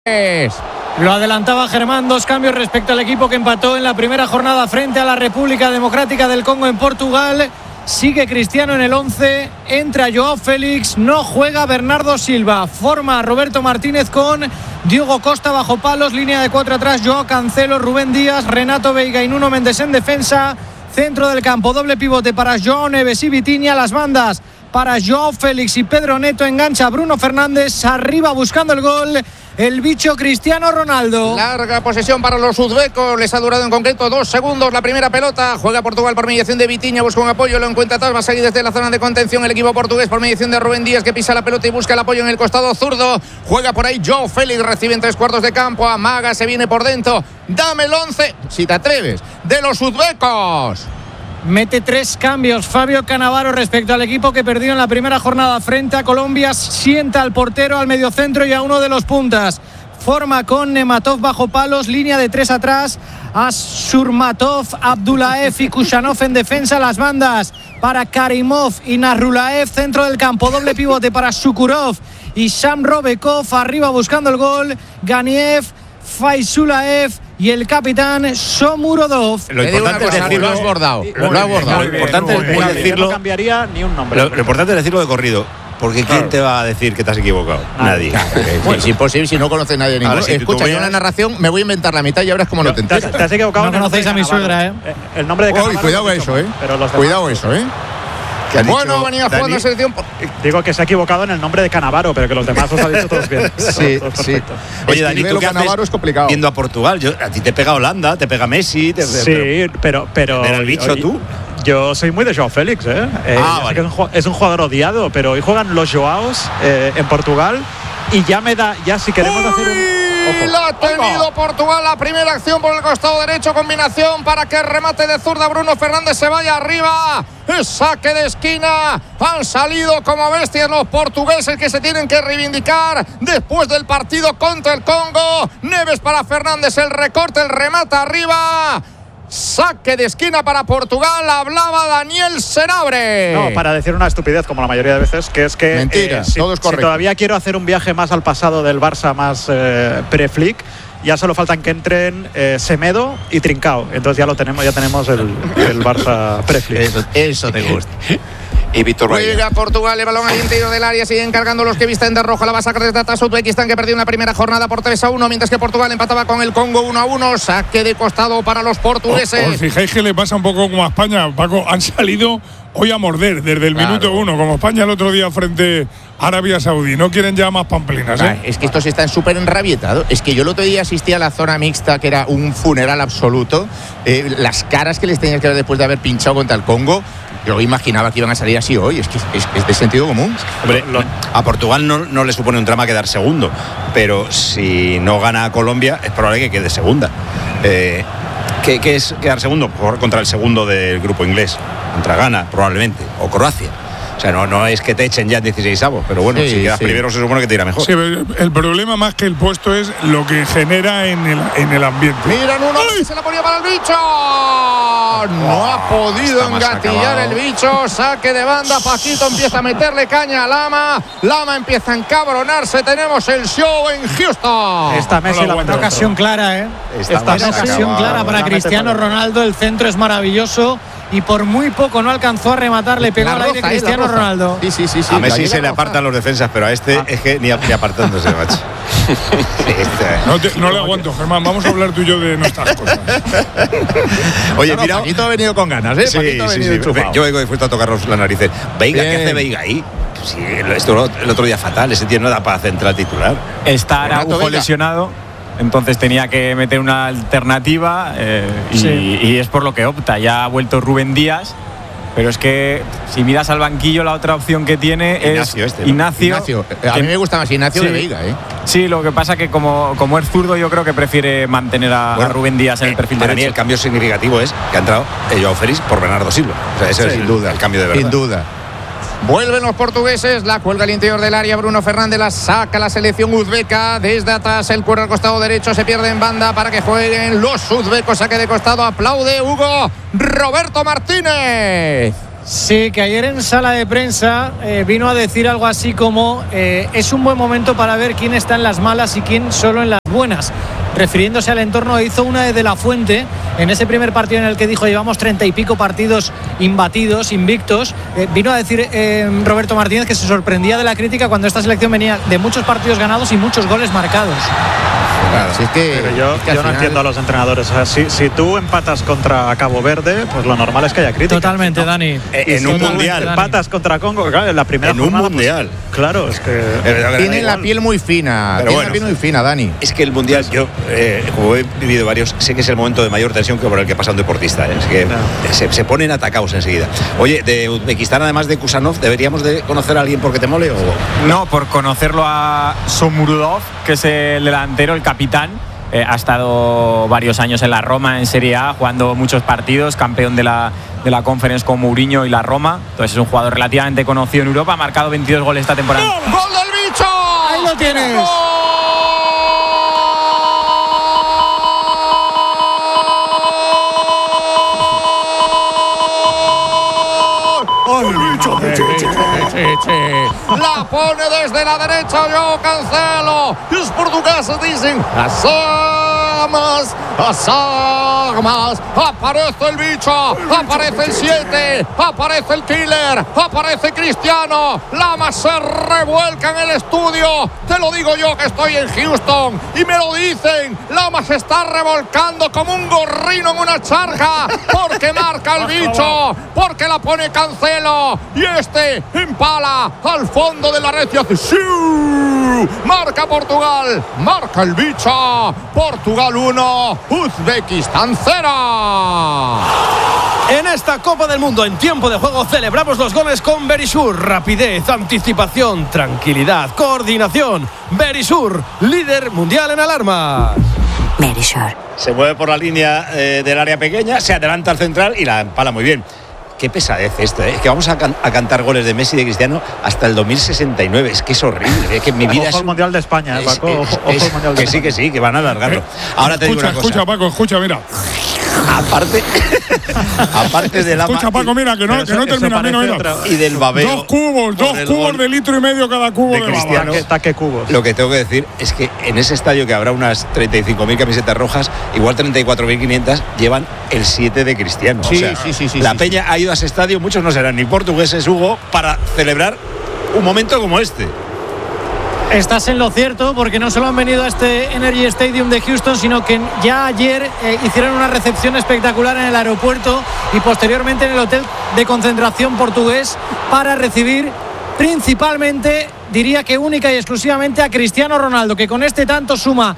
Lo adelantaba Germán, 2 cambios respecto al equipo que empató en la primera jornada frente a la República Democrática del Congo en Portugal. Sigue Cristiano en el 11, entra Joao Félix, no juega Bernardo Silva, forma Roberto Martínez con Diogo Costa bajo palos, línea de 4 atrás, Joao Cancelo, Rubén Díaz, Renato Veiga y Nuno Mendes en defensa, centro del campo, doble pivote para Joao Neves y Vitinha, las bandas para Joao Félix y Pedro Neto, engancha Bruno Fernández, arriba buscando el gol, el bicho Cristiano Ronaldo. Larga posesión para los uzbecos, les ha durado en concreto 2 segundos la primera pelota. Juega Portugal por mediación de Vitinha, busca un apoyo, lo encuentra atrás, va a salir desde la zona de contención el equipo portugués por mediación de Rubén Díaz, que pisa la pelota y busca el apoyo en el costado zurdo. Juega por ahí Joao Félix, recibe en 3/4 de campo, amaga, se viene por dentro. Dame el 11, si te atreves, de los uzbecos. Mete 3 cambios Fabio Cannavaro respecto al equipo que perdió en la primera jornada frente a Colombia. Sienta al portero, al mediocentro y a uno de los puntas. Forma con Nematov bajo palos, línea de 3 atrás, Asurmatov, Abdullaev y Kushanov en defensa, las bandas para Karimov y Narulaev, centro del campo, doble pivote para Shukurov y Sam Robekov, arriba buscando el gol, Ganiev, Faisulaev y el capitán Shomurodov. Lo importante es decirlo, lo has bordado. Lo importante es decirlo. No cambiaría ni un nombre. Lo importante es decirlo de corrido. Porque ¿quién te va a decir que te has equivocado? Nadie. Es imposible si no conoce nadie ninguno. Ahora, si escucha, yo en la narración me voy a inventar la mitad y ahora es como lo te enteras. Te has equivocado. No conocéis a mi suegra, ¿eh? El nombre de Cannavaro. Cuidado eso, Pero los cuidado eso, Bueno, venía jugando la selección. Digo que se ha equivocado en el nombre de Cannavaro, pero que los demás os ha dicho todos bien. Sí. Oye, Dani, ¿tú qué Cannavaro haces es complicado. yendo a Portugal? A ti te pega Holanda, te pega Messi. Sí, pero ¿Era el bicho tú? Yo soy muy de Joao Félix, ¿eh? Vale. Sé que es un jugador odiado, pero hoy juegan los Joaos en Portugal y ya me da, ya si queremos hacer un... Ojo. La ha tenido Portugal, la primera acción por el costado derecho, combinación para que el remate de zurda Bruno Fernández se vaya arriba. Saque de esquina, han salido como bestias los portugueses que se tienen que reivindicar después del partido contra el Congo. Neves para Fernández, el recorte, el remate arriba. Saque de esquina para Portugal, hablaba Daniel Senabre. No, para decir una estupidez como la mayoría de veces, que es que mentira, todo es correcto. Si todavía quiero hacer un viaje más al pasado del Barça, más pre-Flick, ya solo faltan que entren Semedo y Trincao. Entonces ya tenemos el Barça pre-Flick. Eso te gusta. Y Víctor Juega Portugal, el balón al interior del área, siguen cargando los que visten de rojo, la va a sacar desde atrás Uzbekistán, que perdió una primera jornada por 3-1, mientras que Portugal empataba con el Congo 1-1, saque de costado para los portugueses. Os fijáis que le pasa un poco como a España, Paco, han salido hoy a morder desde el minuto 1, como España el otro día frente a Arabia Saudí, no quieren ya más pamplinas, Es que estos están súper enrabietados, es que yo el otro día asistí a la zona mixta, que era un funeral absoluto, las caras que les tenías que ver después de haber pinchado contra el Congo. Yo imaginaba que iban a salir así hoy, es que es de sentido común. Hombre, a Portugal no le supone un drama quedar segundo, pero si no gana a Colombia es probable que quede segunda. ¿Qué es quedar segundo? Contra el segundo del grupo inglés, contra Ghana probablemente, o Croacia. O sea, no es que te echen ya en 16avos, pero bueno, si quedas primero se supone que te irá mejor. Sí, el problema más que el puesto es lo que genera en el ambiente. Mira, Nuno, se la ponía para el bicho. No ha podido engatillar el bicho. Saque de banda, Paquito empieza a meterle caña a Lama. Lama empieza a encabronarse. Tenemos el show en Houston. Esta Messi la Una ocasión clara, Esta ocasión clara para Cristiano Ronaldo. El centro es maravilloso y por muy poco no alcanzó a rematar, le pegó al aire Cristiano Ronaldo. Sí. A Messi se le apartan los defensas, pero a este es que ni apartándose, macho. No le aguanto, Germán. Vamos a hablar tú y yo de nuestras cosas. Oye, mira, Paquito ha venido con ganas, Paquito ha venido enchufado. Yo he dispuesto a tocarnos las narices. Veiga, ¿qué hace Veiga ahí? Sí, esto el otro día fatal. Ese tío no da para central titular. Está Araujo lesionado, entonces tenía que meter una alternativa y es por lo que opta. Ya ha vuelto Rubén Díaz. Pero es que si miras al banquillo, la otra opción que tiene Ignacio es Ignacio. A mí me gusta más Ignacio que Veiga, Sí, lo que pasa que como es zurdo, yo creo que prefiere mantener a Rubén Díaz en el perfil para derecho. Mí el cambio significativo es que ha entrado Joao Félix por Bernardo Silva. O sea, ese es sin duda el cambio de verdad. Sin duda. Vuelven los portugueses, la cuelga al interior del área, Bruno Fernández la saca la selección uzbeca, desde atrás el cuero al costado derecho, se pierde en banda para que jueguen los uzbecos, saque de costado, aplaude Hugo Roberto Martínez. Sí, que ayer en sala de prensa vino a decir algo así como es un buen momento para ver quién está en las malas y quién solo en las buenas. Refiriéndose al entorno, hizo una de La Fuente en ese primer partido en el que dijo llevamos 30 y pico partidos imbatidos, invictos. Vino a decir Roberto Martínez que se sorprendía de la crítica cuando esta selección venía de muchos partidos ganados y muchos goles marcados. Claro, si es que, pero yo no entiendo a los entrenadores. O sea, si tú empatas contra Cabo Verde, pues lo normal es que haya crítica. Totalmente, ¿no? Dani. En un mundial. Empatas contra Congo, claro, en la primera jornada. En un mundial. Pues, claro, es que tiene la piel muy fina. Pero tiene la piel muy fina, Dani. Es que el mundial, yo, como he vivido varios, sé que es el momento de mayor tensión que por el que pasa un deportista. Es que se ponen atacados enseguida. Oye, de Uzbekistán, además de Kusanov, ¿deberíamos de conocer a alguien porque te mole? No, por conocerlo a Somurudov, que es el delantero, el capitán. Ha estado varios años en la Roma en Serie A, jugando muchos partidos, campeón de la Conference con Mourinho y la Roma. Entonces es un jugador relativamente conocido en Europa, ha marcado 22 goles esta temporada. ¡Gol del bicho! Ahí lo tienes. La pone desde la derecha João Cancelo. Los portugueses dicen las armas, las armas. Aparece el bicho, aparece el 7, aparece el killer, aparece Cristiano. Lamas se revuelca en el estudio. Te lo digo yo que estoy en Houston y me lo dicen. Lamas se está revolcando como un gorrino en una charca porque marca el bicho, porque la pone Cancelo y este empala al fondo de la red y hace ¡siu! Marca Portugal, marca el bicho. Portugal 1, Uzbekistán 0. En esta Copa del Mundo en tiempo de juego celebramos los goles con Verisur. Rapidez, anticipación, tranquilidad, coordinación. Verisur, líder mundial en alarmas. Verisur. Se mueve por la línea del área pequeña, se adelanta al central y la empala muy bien. Qué pesadez esto, ¿eh? Que vamos a cantar goles de Messi y de Cristiano hasta el 2069. Es que es horrible. Es que mi vida ojo al Mundial de España, Paco. Ojo al Mundial de España. Que sí, que van a alargarlo. Ahora te digo una cosa. Escucha, Paco, escucha, mira. Aparte de la... Escucha, Paco, mira, que no termina menos. Y del babeo. Dos cubos de litro y medio cada cubo de Cristiano. Taque cubos. Lo que tengo que decir es que en ese estadio que habrá unas 35.000 camisetas rojas, igual 34.500 llevan el 7 de Cristiano. Sí, o sea, sí. La peña ha ido a ese estadio, muchos no serán ni portugueses, Hugo, para celebrar un momento como este. Estás en lo cierto, porque no solo han venido a este Energy Stadium de Houston, sino que ya ayer hicieron una recepción espectacular en el aeropuerto y posteriormente en el hotel de concentración portugués para recibir principalmente, diría que única y exclusivamente, a Cristiano Ronaldo, que con este tanto suma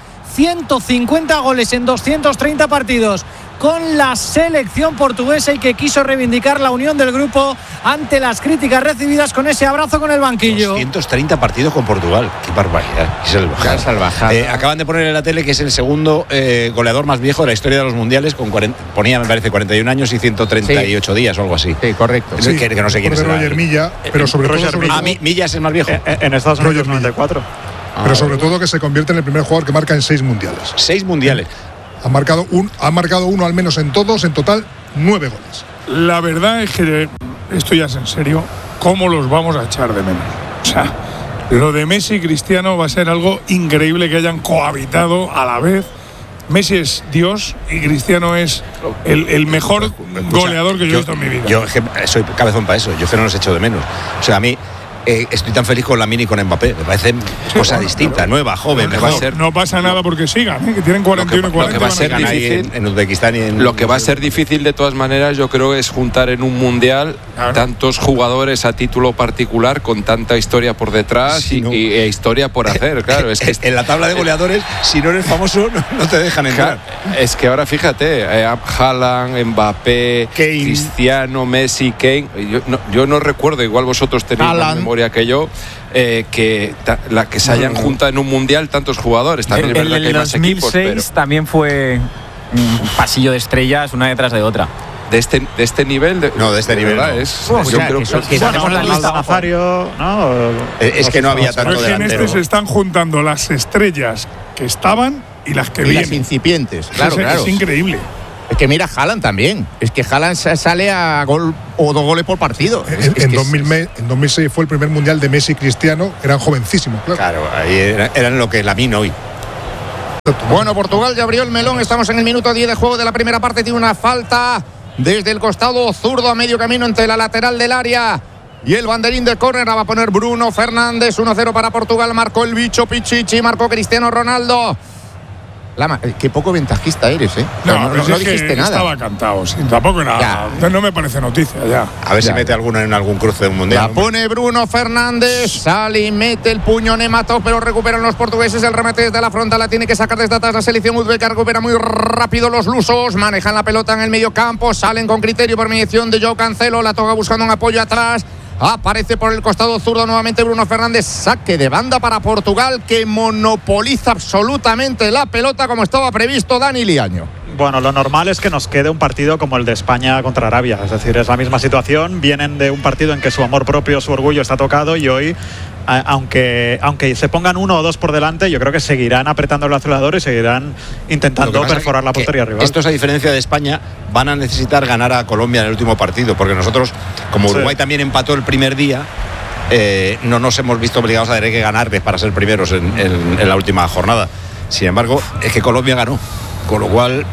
150 goles en 230 partidos con la selección portuguesa y que quiso reivindicar la unión del grupo ante las críticas recibidas con ese abrazo con el banquillo. 230 partidos con Portugal, qué barbaridad, qué salvajada. Acaban de poner en la tele que es el segundo goleador más viejo de la historia de los mundiales, con ponía me parece 41 años y 138 días o algo así. Sí, correcto. Sí. Que no sé quién es. Roger Milla, pero sobre todo... Milla es el más viejo. En Estados Unidos 94. Pero sobre todo que se convierte en el primer jugador que marca en 6 mundiales. 6 mundiales. Ha marcado uno al menos en todos, en total 9 goles. La verdad es que, esto ya es en serio, ¿cómo los vamos a echar de menos? O sea, lo de Messi y Cristiano va a ser algo increíble que hayan cohabitado a la vez. Messi es Dios y Cristiano es el mejor goleador que yo he visto en mi vida. Yo soy cabezón para eso, yo que no los echo de menos. O sea, a mí... estoy tan feliz con Lamine y con Mbappé. Me parece cosa distinta, nueva, joven, mejor. No pasa nada porque sigan, que tienen 41 y 40. Lo que va a ser difícil en Uzbekistán y en... Lo que va a ser difícil de todas maneras, yo creo, es juntar en un mundial tantos jugadores a título particular con tanta historia por detrás e historia por hacer. Claro, es que en la tabla de goleadores, si no eres famoso, no te dejan entrar. Es que ahora fíjate, Haaland, Mbappé, Kane. Cristiano, Messi, Kane. Yo no recuerdo, igual vosotros tenéis más memoria que yo, que se hayan juntado en un mundial tantos jugadores. También es verdad que hay más equipos, pero también fue un pasillo de estrellas una detrás de otra. De este nivel no, de este nivel no. Yo creo que la lista Nazario, ¿no? Es que no había tanto delantero. En este se están juntando las estrellas que estaban y las que vienen. Las incipientes, claro. Es increíble. Es que mira, Haaland también. Es que Haaland sale a gol o 2 goles por partido. En 2006 fue el primer mundial de Messi y Cristiano. Eran jovencísimos, claro. Claro, ahí eran lo que es Lamine hoy. Bueno, Portugal ya abrió el melón. Estamos en el minuto 10 de juego de la primera parte. Tiene una falta desde el costado zurdo a medio camino entre la lateral del área y el banderín de córner. Va a poner Bruno Fernández. 1-0 para Portugal. Marcó el bicho Pichichi. Marcó Cristiano Ronaldo. Qué poco ventajista eres, ¿eh? No dijiste nada. Estaba cantado, sí, tampoco nada. No me parece noticia ya. A ver si mete alguno en algún cruce de un mundial. La pone Bruno Fernández. Sale y mete el puño Nematov, pero recuperan los portugueses. El remate desde la frontal la tiene que sacar desde atrás la selección uzbeka. Recupera muy rápido los lusos. Manejan la pelota en el medio campo. Salen con criterio por mediación de Joao Cancelo. La toca buscando un apoyo atrás. Aparece por el costado zurdo nuevamente Bruno Fernández. Saque de banda para Portugal, que monopoliza absolutamente la pelota como estaba previsto Dani Liaño. Bueno, lo normal es que nos quede un partido como el de España contra Arabia. Es decir, es la misma situación. Vienen de un partido en que su amor propio, su orgullo está tocado y hoy, aunque se pongan 1 o 2 por delante, yo creo que seguirán apretando el acelerador y seguirán intentando perforar la portería rival. Estos, a diferencia de España, van a necesitar ganar a Colombia en el último partido, porque nosotros, como Uruguay también empató el primer día, no nos hemos visto obligados a tener que ganarles para ser primeros en la última jornada. Sin embargo, es que Colombia ganó. Con lo cual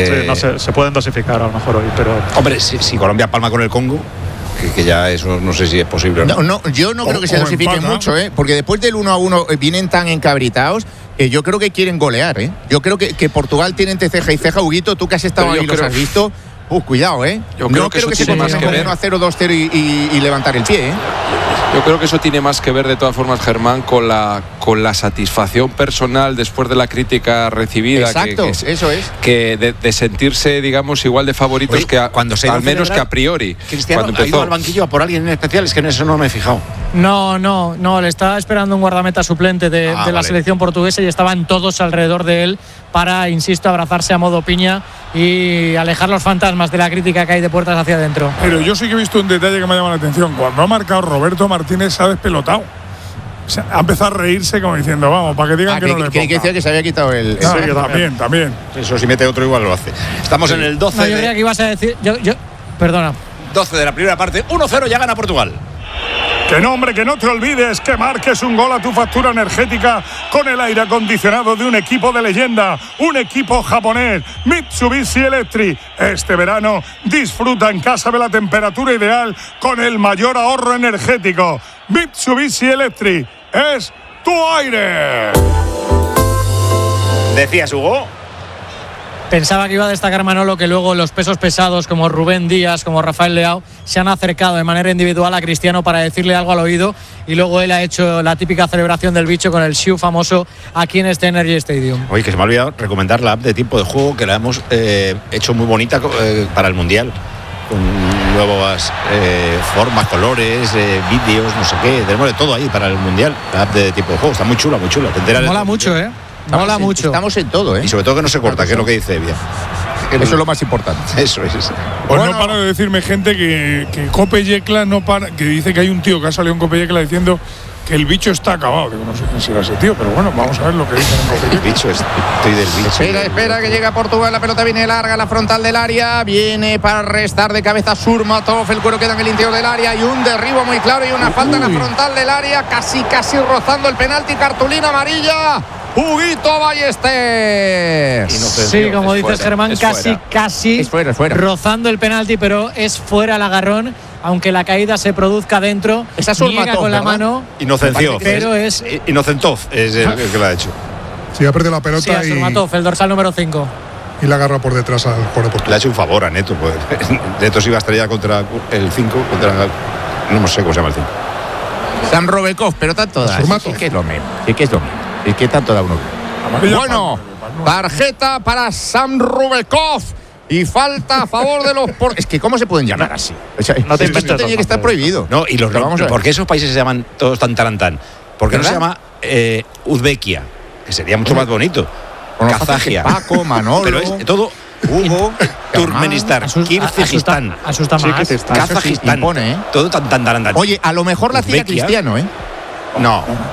se pueden dosificar a lo mejor hoy, pero hombre, si Colombia palma con el Congo, que ya eso no sé si es posible. No, yo no creo que se dosifiquen mucho, porque después del 1-1 vienen tan encabritados. Yo creo que quieren golear, Yo creo que Portugal tiene entre ceja y ceja. Huguito, tú que has estado ahí, los has visto. Cuidado, Yo creo que se pongan 1-0, 2-0 y levantar el pie, Yo creo que eso tiene más que ver, de todas formas, Germán, con la satisfacción personal después de la crítica recibida. Exacto, eso es. Que de sentirse, digamos, igual de favoritos. Oye, que al menos que a priori. Cristiano ha ido al banquillo a por alguien en especial, es que en eso no me he fijado. No, le estaba esperando un guardameta suplente de la selección portuguesa y estaban todos alrededor de él para, insisto, abrazarse a modo piña y alejar los fantasmas de la crítica que hay de puertas hacia adentro. Pero yo sí que he visto un detalle que me ha llamado la atención. Cuando ha marcado Roberto Martínez, se ha despelotado. O sea, ha empezado a reírse como diciendo, vamos, para que digan que no le ponga. Que decía que se había quitado el... También. Eso, si mete otro igual lo hace. Estamos en el 12. No, yo creía que ibas a decir... Perdona. 12 de la primera parte, 1-0, ya gana Portugal. Que no, hombre, que no te olvides que marques un gol a tu factura energética con el aire acondicionado de un equipo de leyenda, un equipo japonés, Mitsubishi Electric. Este verano disfruta en casa de la temperatura ideal con el mayor ahorro energético. Mitsubishi Electric es tu aire. ¿Decías, Hugo? Pensaba que iba a destacar Manolo que luego los pesos pesados como Rubén Díaz, como Rafael Leao, se han acercado de manera individual a Cristiano para decirle algo al oído y luego él ha hecho la típica celebración del bicho con el Shiu famoso aquí en este Energy Stadium. Oye, que se me ha olvidado recomendar la app de tiempo de juego, que la hemos hecho muy bonita para el Mundial, con nuevas formas, colores, vídeos, no sé qué. Tenemos de todo ahí para el Mundial, la app de tiempo de juego. Está muy chula, muy chula. Mola mucho, Mola mucho. Estamos en todo, Y sobre todo que no se corta, que es lo que dice Evia. Eso es lo más importante. Eso es. Pues no para de decirme gente que Cope Yecla no para, que dice que hay un tío que ha salido en Cope Yecla diciendo que el bicho está acabado. Digo, no sé quién será ese tío, pero bueno, vamos a ver lo que dicen en Cope Yecla. El bicho, estoy del bicho. Espera que llega Portugal, la pelota viene larga a la frontal del área, viene para restar de cabeza Surmatov, el cuero queda en el interior del área y un derribo muy claro y una falta en la frontal del área, casi rozando el penalti, cartulina amarilla. Huguito Ballester. Sí, como dices, Germán, casi es fuera. Rozando el penalti, pero es fuera el agarrón, aunque la caída se produzca dentro. Esa es niega con la mano. Inocenció. Pero es Inocentov es el que lo ha hecho. Sí, ha perdido la pelota y Surmatov, el dorsal número 5. Y la agarra por detrás al jugador portugués. Le ha hecho un favor a Neto. Pues. Neto se iba a estrellar contra el 5, no sé cómo se llama el 5. Sam Robekov, pero tanto da. Sí que es lo mismo. ¿Y qué tanto da uno? Bueno, tarjeta para Sam Rubekov y falta a favor de los... Es que ¿cómo se pueden llamar así? O sea, no te inventes, tenía que estar prohibido. No, y ¿por qué esos países se llaman todos tan tarantán? ¿Por qué no se llama Uzbekia? Que sería mucho más bonito. Kazajia. Paco, Manolo. Pero es todo... Hugo, Turkmenistán, Kirguistán, asusta más. Kazajistán, impone, todo tan. Oye, a lo mejor la hacía Cristiano, No.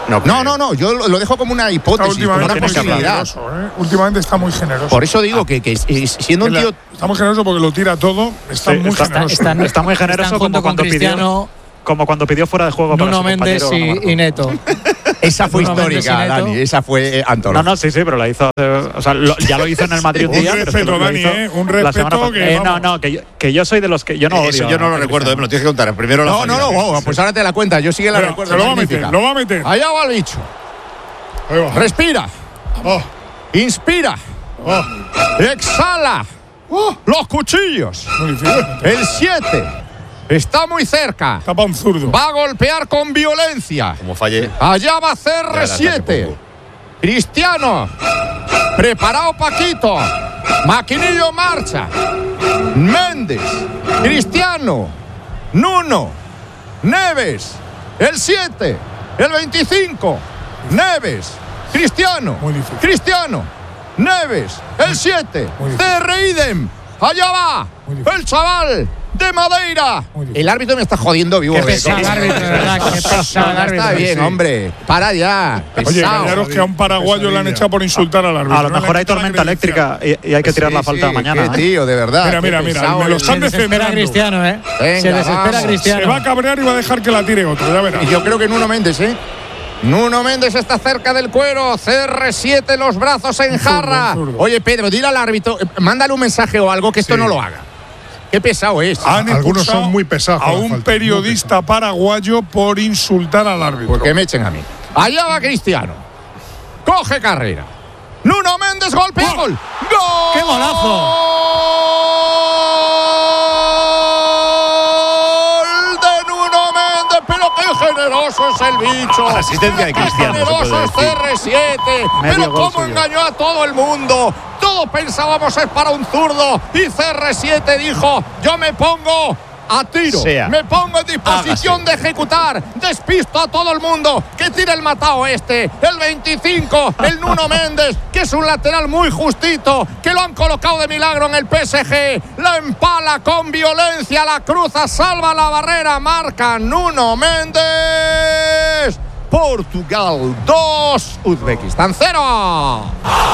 No, yo lo dejo como una hipótesis, como una posibilidad. Últimamente está muy generoso. Por eso digo que siendo un tío... Está muy generoso porque lo tira todo, está muy generoso. Está muy generoso como cuando pidió fuera de juego para Nuno Méndez y Neto. Esa fue histórica, Dani. Esa fue antológica. No, sí, pero la hizo. O sea, ya lo hizo en el Madrid un día. Un respeto, Dani, un respeto que yo soy de los que. Yo no odio. Eso yo no lo recuerdo, me lo tienes que contar. Primero la pues ahora te la cuenta. Yo sí que la recuerdo. Lo va a meter. Allá va el bicho. Respira. Inspira. Exhala. Los cuchillos. El 7. Está muy cerca. Está para un zurdo. Va a golpear con violencia. Como falle. Allá va CR7. Cristiano. Preparado Paquito. Maquinillo marcha. Méndez. Cristiano. Nuno. Neves. El 7. El 25. Neves. Cristiano. Cristiano. Neves. El 7. CR idem. Allá va. El chaval de Madeira. El árbitro me está jodiendo vivo. Qué pesado el árbitro, de verdad. Qué pesado el árbitro. Está bien, hombre. Para ya. Oye, callaros que a un paraguayo le han echado por insultar al árbitro. A lo mejor hay tormenta eléctrica y hay que tirar la falta mañana. Tío, de verdad. Mira. Me lo están desespera Cristiano, ¿eh? Se desespera Cristiano. Se va a cabrear y va a dejar que la tire otro, ya verás. Y yo creo que Nuno Méndez, Nuno Méndez está cerca del cuero. CR7, los brazos en jarra. Oye, Pedro, dile al árbitro, mándale un mensaje o algo que esto no lo haga. Qué pesado es. Algunos son muy pesados. A un periodista paraguayo por insultar al árbitro. ¿Por qué me echen a mí? Allá va Cristiano. Coge carrera. Nuno Méndez, golpea. ¡Gol! ¡Gol! ¡Qué golazo! Generoso es el bicho. Asistencia de Cristiano. Generoso es CR7. Pero cómo engañó a todo el mundo. Todos pensábamos es para un zurdo. Y CR7 dijo: yo me pongo a tiro. Me pongo en disposición de ejecutar. Despisto a todo el mundo. Que tire el matao el 25, el Nuno Méndez, que es un lateral muy justito, que lo han colocado de milagro en el PSG. La empala con violencia, la cruza, salva la barrera, marca Nuno Méndez. Portugal 2, Uzbekistán 0.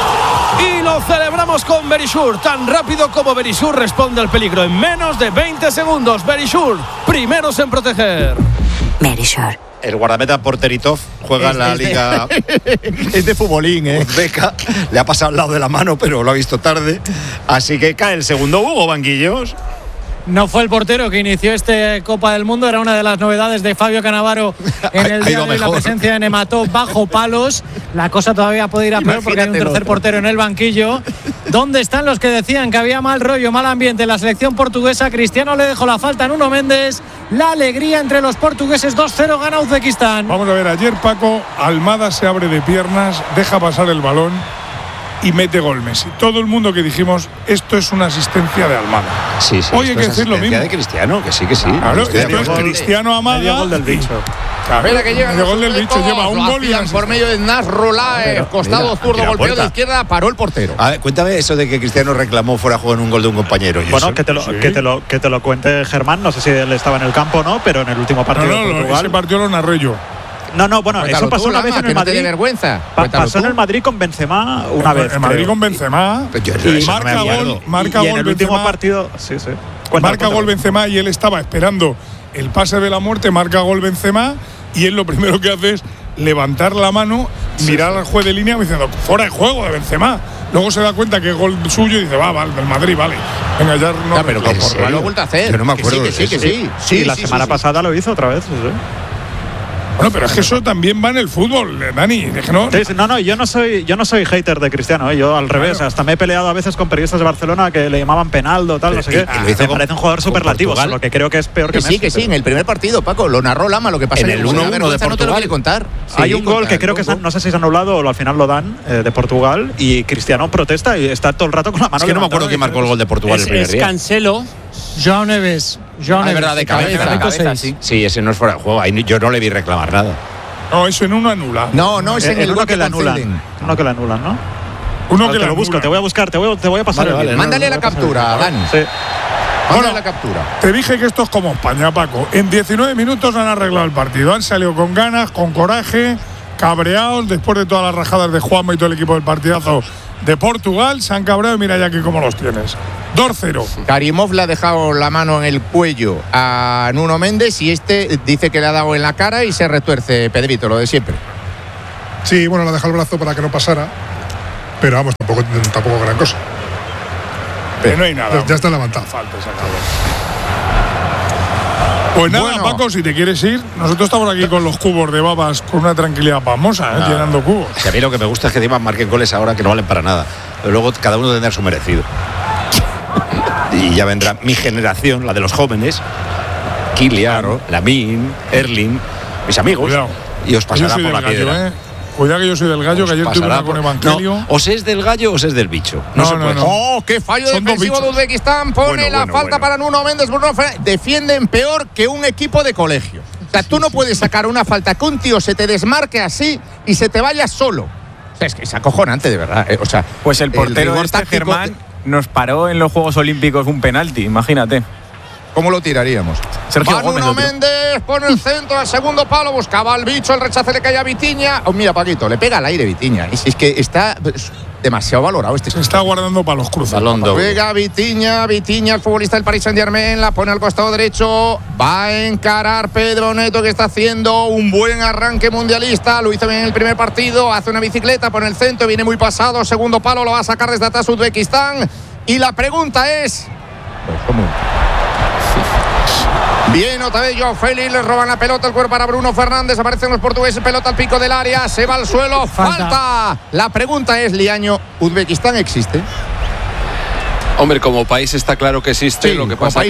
Y lo celebramos con Verisur. Tan rápido como Verisur responde al peligro en menos de 20 segundos. Verisur, primeros en proteger. Verisur. El guardameta Porteritov juega en la liga. Es de futbolín, Uzbeka. Le ha pasado al lado de la mano, pero lo ha visto tarde. Así que cae el segundo Hugo Banquillos. No fue el portero que inició este Copa del Mundo, era una de las novedades de Fabio Cannavaro en el día de hoy, la presencia de Nematov bajo palos. La cosa todavía puede ir a peor porque hay un tercer portero en el banquillo. ¿Dónde están los que decían que había mal rollo, mal ambiente en la selección portuguesa? Cristiano le dejó la falta a Nuno Méndez. La alegría entre los portugueses, 2-0 gana Uzbekistán. Vamos a ver, ayer Paco, Almada se abre de piernas, deja pasar el balón y mete gol Messi. Todo el mundo que dijimos, esto es una asistencia de Almada. Sí, hoy hay que decir lo mismo. De Cristiano, que sí. Claro, esto es Cristiano Amada. Medio gol del bicho. Espera que llega. El gol del bicho lleva un gol y por medio de Nasrullah, costado zurdo, golpeo de izquierda, paró el portero. A ver, cuéntame eso de que Cristiano reclamó fuera de juego en un gol de un compañero. Bueno, que te lo cuente Germán, no sé si él estaba en el campo o no, pero en el último partido de Portugal. Ese partido lo narré yo. Bueno, eso pasó una vez en el Madrid. No te vergüenza. Pasó en el Madrid con Benzema una vez. En Madrid con Benzema. Y marca gol en el último partido. Sí. Marca gol Benzema y él estaba esperando el pase de la muerte. Marca gol Benzema y él lo primero que hace es levantar la mano, mirar al juez de línea diciendo fuera de juego de Benzema. Luego se da cuenta que es gol suyo y dice vale, del Madrid, vale. Venga, ya no. Pero que lo ha vuelto a hacer. Yo no me acuerdo. Que sí. Sí, la semana pasada lo hizo otra vez. Bueno, pero es que eso también va en el fútbol, Dani. No, yo no soy hater de Cristiano, yo al revés, hasta me he peleado a veces con periodistas de Barcelona que le llamaban Penaldo, tal, no sé qué. Me parece un jugador superlativo, lo que creo que es peor que Messi. Sí, en el primer partido, Paco, lo narró Lama, lo que pasa en el 1-1 de Portugal. No te lo quiere contar. Hay un gol que creo que no sé si se ha anulado o al final lo dan, de Portugal, y Cristiano protesta y está todo el rato con la mano. Es que no me acuerdo quién marcó el gol de Portugal el primer día. Es Cancelo. João Neves. Verdad, de cabeza, sí, ese no es fuera de juego. Ahí yo no le vi reclamar nada. No, eso en uno anula. No, es en el uno que le anulan. Uno que le anulan, ¿no? Uno que te lo busco, te voy a buscar, te voy a pasar. Vale, mándale la captura, Dani. Sí. Mándale la captura. Te dije que esto es como España, Paco. En 19 minutos han arreglado el partido. Han salido con ganas, con coraje, cabreados después de todas las rajadas de Juanma y todo el equipo del partidazo de Portugal. Se han cabreado y mira ya aquí cómo los tienes. 2-0. Karimov le ha dejado la mano en el cuello a Nuno Méndez y este dice que le ha dado en la cara y se retuerce Pedrito, lo de siempre. Sí, bueno, le ha dejado el brazo para que no pasara, pero vamos, tampoco gran cosa. Pero no hay nada. Ya está levantado. Falta sacado. Pues nada, bueno, Paco, si te quieres ir, nosotros estamos aquí con los cubos de babas con una tranquilidad pasmosa, llenando cubos. Que a mí lo que me gusta es que encima marquen goles ahora que no valen para nada. Pero luego cada uno tendrá su merecido. Y ya vendrá mi generación, la de los jóvenes, Kylian, claro, Lamine, Erling, mis amigos. Cuidado. Y os pasará por la gallo, piedra. Cuidado que yo soy del gallo, que ayer tuve una con Evangelio. No, o se es del gallo o se es del bicho. No se puede. ¡Oh, qué fallo defensivo de Uzbekistán! Pone la falta para Nuno Méndez. Bruno Fernández. Defienden peor que un equipo de colegio. O sea, tú no puedes sacar una falta que un tío se te desmarque así y se te vaya solo. O sea, es que es acojonante, de verdad. O sea, pues el portero de este Germán nos paró en los Juegos Olímpicos un penalti, imagínate. ¿Cómo lo tiraríamos? Sergio Gómez. Nuno Méndez pone el centro al segundo palo, buscaba al bicho, el rechace le cae a Vitinha. Oh, mira, Paquito, le pega al aire Vitinha. Es que está demasiado valorado este. Se está guardando para los cruces. Juega Vitinha, el futbolista del Paris Saint-Germain, la pone al costado derecho. Va a encarar Pedro Neto, que está haciendo un buen arranque mundialista. Lo hizo bien en el primer partido, hace una bicicleta, pone el centro, viene muy pasado, segundo palo, lo va a sacar desde atrás Uzbekistán. Y la pregunta es... Pues, ¿cómo? Bien, otra vez Joao Félix, le roban la pelota, el cuerpo para Bruno Fernández, aparecen los portugueses, pelota al pico del área, se va al suelo, falta. La pregunta es, Liaño, ¿Uzbekistán existe? Hombre, como país está claro que existe, sí, lo que pasa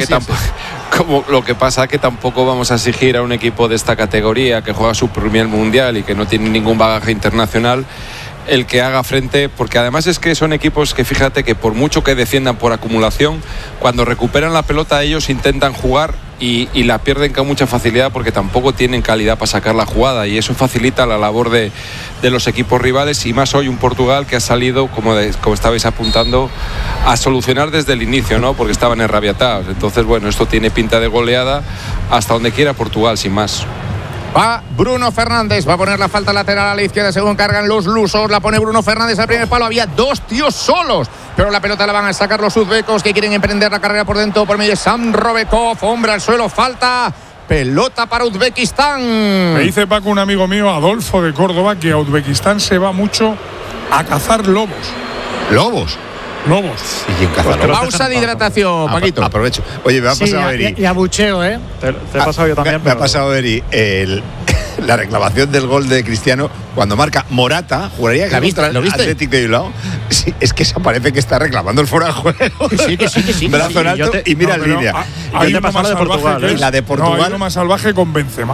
que tampoco vamos a exigir a un equipo de esta categoría que juega su primer mundial y que no tiene ningún bagaje internacional el que haga frente, porque además es que son equipos que, fíjate, que por mucho que defiendan por acumulación, cuando recuperan la pelota ellos intentan jugar y la pierden con mucha facilidad porque tampoco tienen calidad para sacar la jugada, y eso facilita la labor de los equipos rivales, y más hoy un Portugal que ha salido, como estabais apuntando, a solucionar desde el inicio, ¿no? Porque estaban enrabiatados. Entonces, bueno, esto tiene pinta de goleada hasta donde quiera Portugal, sin más. Va Bruno Fernández, va a poner la falta lateral a la izquierda según cargan los lusos, la pone Bruno Fernández al primer palo, había dos tíos solos, pero la pelota la van a sacar los uzbecos que quieren emprender la carrera por dentro por medio de Sam Robekov, hombre al suelo, falta, pelota para Uzbekistán. Me dice Paco, un amigo mío, Adolfo de Córdoba, que a Uzbekistán se va mucho a cazar lobos. ¿Lobos? Lobos. ¿Y quién caza lobos? Pausa de hidratación, Paquito. Aprovecho. Oye, me ha pasado Eri. Y abucheo, ¿eh? Te ha pasado yo también. Me ha pasado Eri la reclamación del gol de Cristiano cuando marca Morata, juraría que contra el Athletic de Bilbao. Sí, es que se parece que está reclamando el fuera de juego. Sí. Brazo en alto y mira en línea. Hay una más salvaje, la de Portugal. Hay uno más salvaje con Benzema.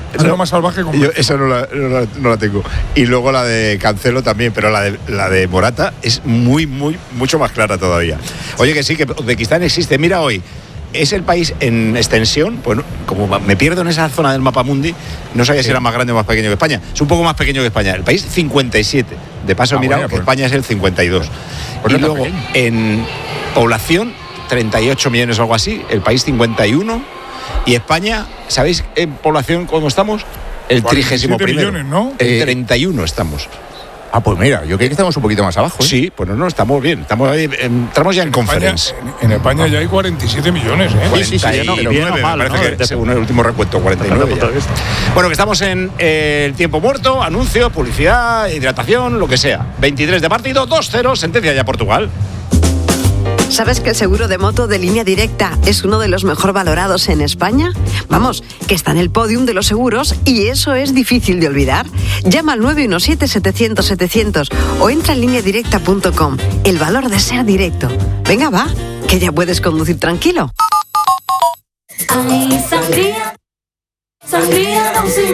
Esa no la tengo. Y luego la de Cancelo también, pero la de Morata es mucho más clara todavía. Oye, que sí, que Uzbekistán existe. Mira hoy, es el país en extensión, pues como me pierdo en esa zona del mapa mundi, no sabía si era más grande o más pequeño que España. Es un poco más pequeño que España. El país 57. De paso, mira, que España es el 52. Y luego, en población, 38 millones o algo así. El país 51. Y España, ¿sabéis en población cómo estamos? El 31º. Millones, ¿no? El 31 estamos. Ah, pues mira, yo creo que estamos un poquito más abajo. Sí, pues no, estamos bien. Entramos ya en conference. En España ya hay 47 millones, ¿eh? Sí, me parece que según el último recuento, 49. Bueno, que estamos en el tiempo muerto, anuncio, publicidad, hidratación, lo que sea. 23 de partido, 2-0, sentencia ya Portugal. ¿Sabes que el seguro de moto de Línea Directa es uno de los mejor valorados en España? Vamos, que está en el podium de los seguros y eso es difícil de olvidar. Llama al 917-700-700 o entra en lineadirecta.com. El valor de ser directo. Venga, va, que ya puedes conducir tranquilo. Hay sangría